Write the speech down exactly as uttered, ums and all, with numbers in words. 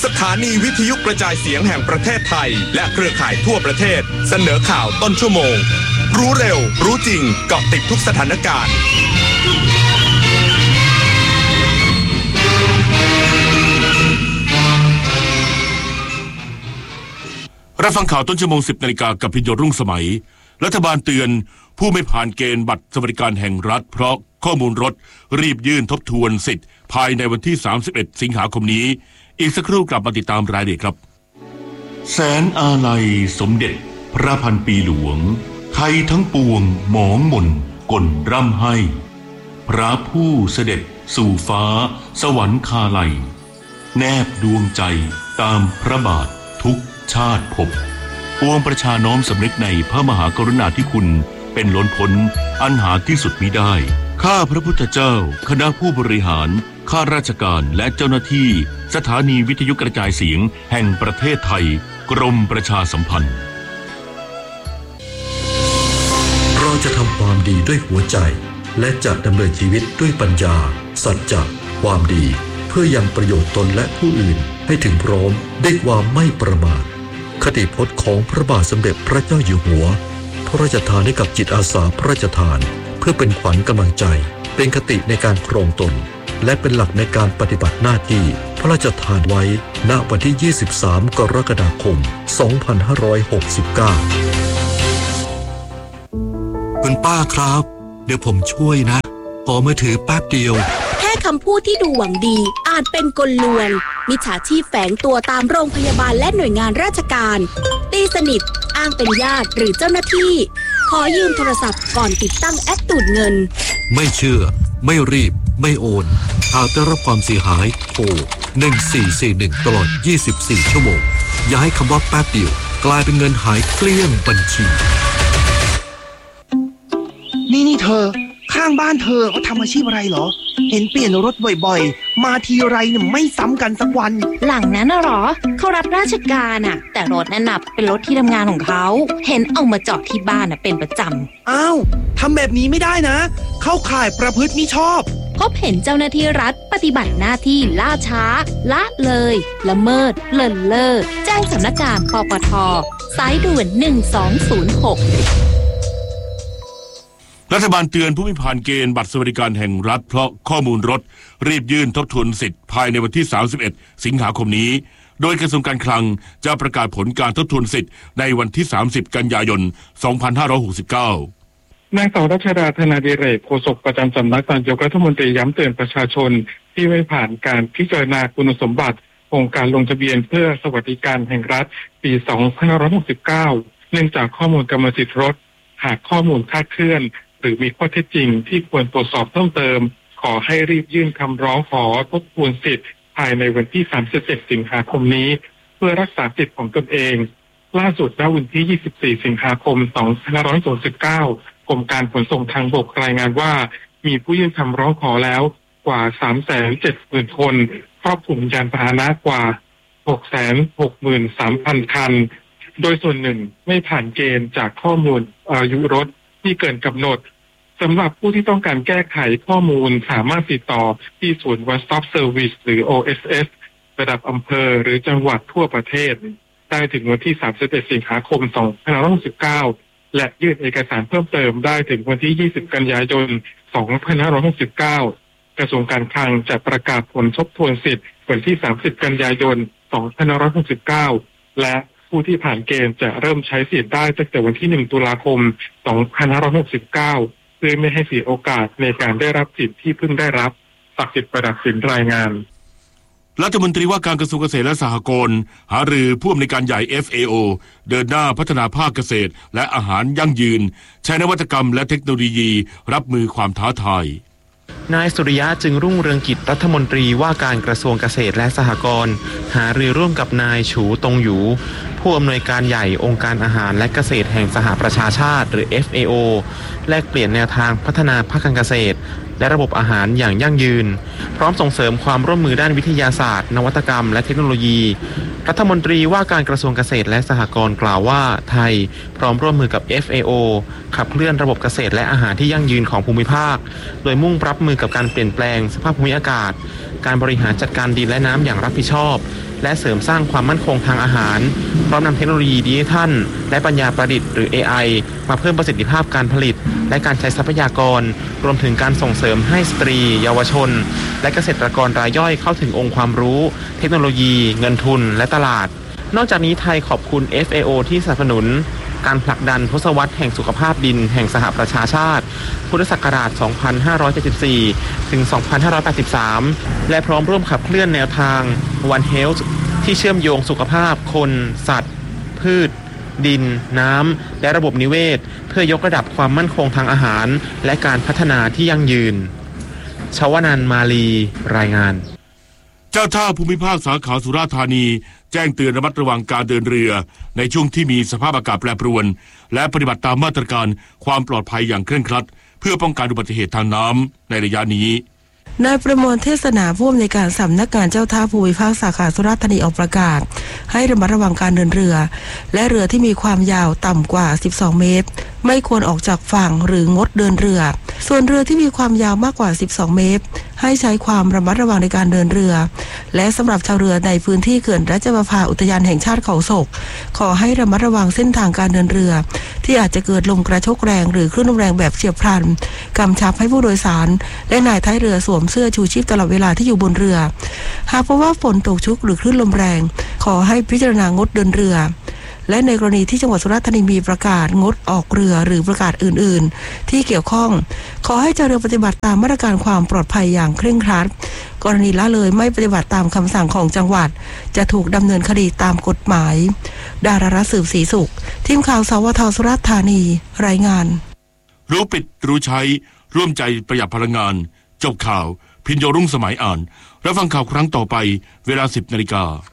สถานีวิทยุกระจายเสียงแห่งประเทศไทยและเครือข่ายทั่วประเทศเสนอข่าวต้นชั่วโมงรู้เร็วรู้จริงเกาะติดทุกสถานการณ์รับฟังข่าวต้นชั่วโมงสิบนาฬิกากับพิญโยรุ่งสมัยรัฐบาลเตือนผู้ไม่ผ่านเกณฑ์บัตรสวัสดิการแห่งรัฐเพราะข้อมูลรถรีบยื่นทบทวนสิทธิ์ภายในวันที่สามสิบเอ็ดสิงหาคมนี้อีกสักครู่กลับมาติดตามรายละเอียดครับแสนอาลัยสมเด็จพระพันปีหลวงไทยทั้งปวงหมองมนกลร่ำให้พระผู้เสด็จสู่ฟ้าสวรรคาลัยแนบดวงใจตามพระบาททุกชาติภพปวงประชาน้อมสำนึกในพระมหากรุณาธิคุณเป็นล้นพ้นอันหาที่สุดมิได้ข้าพระพุทธเจ้าคณะผู้บริหารข้าราชการและเจ้าหน้าที่สถานีวิทยุกระจายเสียงแห่งประเทศไทยกรมประชาสัมพันธ์เราจะทำความดีด้วยหัวใจและจะดำเนินชีวิตด้วยปัญญาสัจจะความดีเพื่อยังประโยชน์ตนและผู้อื่นให้ถึงพร้อมด้วยความไม่ประมาทคติพจน์ของพระบาทสมเด็จพระเจ้าอยู่หัวพระราชทานให้กับจิตอาสาพระราชทานเพื่อเป็นขวัญกำลังใจเป็นคติในการครองตนและเป็นหลักในการปฏิบัติหน้าที่พระราชทานไว้ณวันที่ยี่สิบสามกรกฎาคมสองพันห้าร้อยหกสิบเก้าคุณป้าครับเดี๋ยวผมช่วยนะขอมือถือแป๊บเดียวแค่คำพูดที่ดูหวังดีอาจเป็นกลลวงมิจฉาชีพแฝงตัวตามโรงพยาบาลและหน่วยงานราชการตีสนิทอ้างเป็นญาติหรือเจ้าหน้าที่ขอยืมโทรศัพท์ก่อนติดตั้งแอปดูดเงินไม่เชื่อไม่รีบไม่โอนหากได้รับความเสียหายโทรหนึ่งสี่สี่หนึ่งตลอดยี่สิบสี่ชั่วโมงอย่าให้คำว่าแป๊บเดียวกลายเป็นเงินหายเกลี้ยงบัญชีนี่นี่เธอข้างบ้านเธอเขาทำอาชีพอะไรเหรอเห็นเปลี่ยนรถบ่อยๆมาทีไรเนี่ยไม่ซ้ำกันสักวันหลังนั้นน่ะหรอเขารับราชการอ่ะแต่รถนั่นน่ะเป็นรถที่ทำงานของเขาเห็นเอามาจอดที่บ้านน่ะเป็นประจำอ้าวทำแบบนี้ไม่ได้นะเข้าข่ายประพฤติมิชอบพบเห็นเจ้าหน้าที่รัฐปฏิบัติหน้าที่ล่าช้าละเลยละเมิดเลินเล่อแจ้งสำนักงานปปท.สายด่วนหนึ่งสองศูนย์หกรัฐบาลเตือนผู้ไม่ผ่านเกณฑ์บัตรสวัสดิการแห่งรัฐเพราะข้อมูลรถรีบยื่นทบทวนสิทธิ์ภายในวันที่สามสิบเอ็ดสิงหาคมนี้โดยกระทรวงการคลังจะประกาศผลการทบทวนสิทธิ์ในวันที่สามสิบกันยายนสองพันห้าร้อยหกสิบเก้านางสาวรัชดาธนาดิเรกโฆษกประจำสำนักนายกรัฐมนตรีย้ำเตือนประชาชนที่ไม่ผ่านการพิจารณาคุณสมบัติโครงการลงทะเบียนเพื่อสวัสดิการแห่งรัฐปีสองพันห้าร้อยหกสิบเก้าเนื่องจากข้อมูลกรรมสิทธิ์รถหากข้อมูลคลาดเคลื่อนหรือมีข้อเท็จจริงที่ควรตรวจสอบเพิ่มเติมขอให้รีบยื่นคำร้องขอทบทวนสิทธิ์ภายในวันที่สามสิบเอ็ดสิงหาคมนี้เพื่อรักษาสิทธิ์ของตนเองล่าสุดณวันที่ยี่สิบสี่สิงหาคมสองพันห้าร้อยหกสิบเก้ากรมการขนส่งทางบกรายงานว่ามีผู้ยื่นคำร้องขอแล้วกว่า สามแสนเจ็ดหมื่น คนครอบคลุมยานพาหนะกว่า หกแสนหกหมื่นสามพัน คันโดยส่วนหนึ่งไม่ผ่านเกณฑ์จากข้อมูลอายุรถที่เกินกำหนดสำหรับผู้ที่ต้องการแก้ไขข้อมูลสามารถติดต่อที่ศูนย์ One Stop Service หรือ โอ เอส เอส ระดับอำเภอหรือจังหวัดทั่วประเทศได้ถึงวันที่สามสิบเอ็ดสิงหาคมสองพันห้าร้อยหกสิบเก้าและยื่นเอกสารเพิ่มเติมได้ถึงวันที่ยี่สิบกันยายนสองพันห้าร้อยหกสิบเก้ากระทรวงการคลังจะประกาศผลทบทวนสิทธิ์วันที่สามสิบกันยายนสองพันห้าร้อยหกสิบเก้าและผู้ที่ผ่านเกณฑ์จะเริ่มใช้สิทธิ์ได้ตั้งแต่วันที่หนึ่งตุลาคมสองพันห้าร้อยหกสิบเก้าเพื่อไม่ให้เสียโอกาสในการได้รับสิทธิ์ที่เพิ่งได้รับศักดิ์สิทธิ์ประดับสินรายงานรัฐมนตรีว่าการกระทรวงเกษตรและสหกรณ์หารือผู้อำนวยการใหญ่ เอฟ เอ โอ เดินหน้าพัฒนาภาคเกษตรและอาหารยั่งยืนใช้นวัตกรรมและเทคโนโลยีรับมือความท้าทายนายสุริยะจึงรุ่งเรืองกิจรัฐมนตรีว่าการกระทรวงเกษตรและสหกรณ์หารือร่วมกับนายฉูตงหยูผู้อำนวยการใหญ่องค์การอาหารและเกษตรแห่งสหประชาชาติหรือ เอฟ เอ โอ แลกเปลี่ยนแนวทางพัฒนาภาคการเกษตรและระบบอาหารอย่างยั่งยืนพร้อมส่งเสริมความร่วมมือด้านวิทยาศาสตร์นวัตกรรมและเทคโนโลยีรัฐมนตรีว่าการกระทรวงเกษตรและสหกรณ์กล่าวว่าไทยพร้อมร่วมมือกับ เอฟ เอ โอ ขับเคลื่อนระบบเกษตรและอาหารที่ยั่งยืนของภูมิภาคโดยมุ่งรับมือกับการเปลี่ยนแปลงสภาพภูมิอากาศการบริหารจัดการดินและน้ำอย่างรับผิดชอบและเสริมสร้างความมั่นคงทางอาหารพร้อมนำเทคโนโลยีดิจิทัลและปัญญาประดิษฐ์หรือ เอ ไอ มาเพิ่มประสิทธิภาพการผลิตและการใช้ทรัพยากรรวมถึงการส่งเสริมให้สตรีเยาวชนและเกษตรกรรายย่อยเข้าถึงองค์ความรู้เทคโนโลยีเงินทุนและตลาดนอกจากนี้ไทยขอบคุณ เอฟ เอ โอ ที่สนับสนุนการผลักดันทศวรรษแห่งสุขภาพดินแห่งสหประชาชาติพุทธศักราช สองพันห้าร้อยเจ็ดสิบสี่ ถึง สองพันห้าร้อยแปดสิบสาม และพร้อมร่วมขับเคลื่อนแนวทาง One Health ที่เชื่อมโยงสุขภาพคนสัตว์พืชดินน้ำและระบบนิเวศเพื่อยกระดับความมั่นคงทางอาหารและการพัฒนาที่ยั่งยืนชวนันท์มาลีรายงานเจ้าท่าภูมิภาคสาขาสุราษฎร์ธานีแจ้งเตือนระมัดระวังการเดินเรือในช่วงที่มีสภาพอากาศแปรปรวนและปฏิบัติตามมาตรการความปลอดภัยอย่างเคร่งครัดเพื่อป้องกันอุบัติเหตุทางน้ำในระยะนี้นายประมวลเทศนาผู้อำนวยการสำนักงานเจ้าท่าภูมิภาคสาขาสุราษฎร์ธานีออกประกาศให้ระมัดระวังการเดินเรือและเรือที่มีความยาวต่ำกว่าสิบสองเมตรไม่ควรออกจากฝั่งหรืองดเดินเรือส่วนเรือที่มีความยาวมากกว่าสิบสองเมตรให้ใช้ความระมัดระวังในการเดินเรือและสำหรับชาวเรือในพื้นที่เขื่อนราชประภาอุทยานแห่งชาติเขาศกขอให้ระมัดระวังเส้นทางการเดินเรือที่อาจจะเกิดลมกระโชกแรงหรือคลื่นลมแรงแบบเฉียบพลันกำชับให้ผู้โดยสารและนายท้ายเรือสวมเสื้อชูชีพตลอดเวลาที่อยู่บนเรือหากพบว่าฝนตกชุกหรือคลื่นลมแรงขอให้พิจารณางดเดินเรือและในกรณีที่จังหวัดสุราษฎร์ธานีมีประกาศงดออกเรือหรือประกาศอื่นๆที่เกี่ยวข้องขอให้เจ้าเรือปฏิบัติตามมาตรการความปลอดภัยอย่างเคร่งครัดกรณีละเลยไม่ปฏิบัติตามคำสั่งของจังหวัดจะถูกดำเนินคดีตามกฎหมายดารารัตน์สืบศรีสุขทีมข่าวสวทสุราษฎร์ธานีรายงานรู้ปิดรู้ใช้ร่วมใจประหยัดพลังงานจบข่าวพิญโยรุ่งสมัยอ่านรับฟังข่าวครั้งต่อไปเวลา สิบนาฬิกา